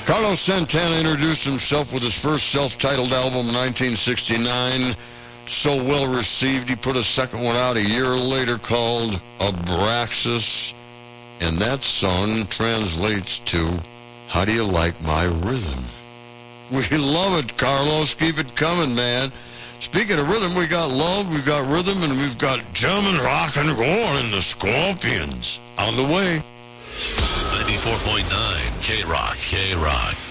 Carlos Santana introduced himself with his first self-titled album in 1969. So well received, he put a second one out a year later called Abraxas. And that song translates to, "How do you like my rhythm?" We love it, Carlos. Keep it coming, man. Speaking of rhythm, we got love, we've got rhythm, and we've got German rock and roll in the Scorpions. On the way. 94.9 K-Rock, K-Rock.